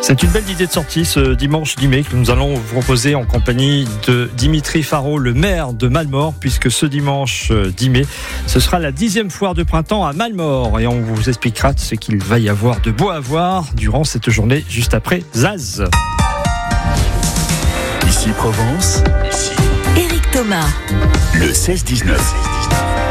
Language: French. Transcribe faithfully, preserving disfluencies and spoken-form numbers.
C'est une belle idée de sortie ce dimanche dix mai que nous allons vous proposer en compagnie de Dimitri Faro, le maire de Malemort, puisque ce dimanche dix mai, ce sera la dixième foire de printemps à Malemort et on vous expliquera ce qu'il va y avoir de beau à voir durant cette journée juste après Zaz. Ici Provence, ici Éric Thomas, le seize dix-neuf.